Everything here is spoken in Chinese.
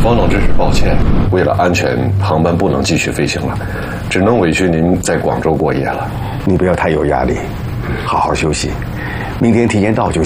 方总，真是抱歉，为了安全，航班不能继续飞行了，只能委屈您在广州过夜了。 你不要太有压力，好好休息，明天提前到就行。